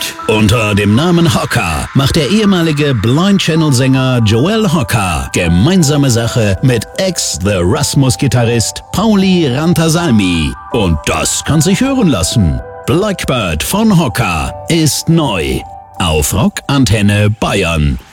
Unter dem Namen Hocker macht der ehemalige Blind Channel-Sänger Joel Hocker gemeinsame Sache mit Ex-The Rasmus-Gitarrist Pauli Rantasalmi. Und das kann sich hören lassen. Blackbird von Hocker ist neu auf Rock Antenne Bayern.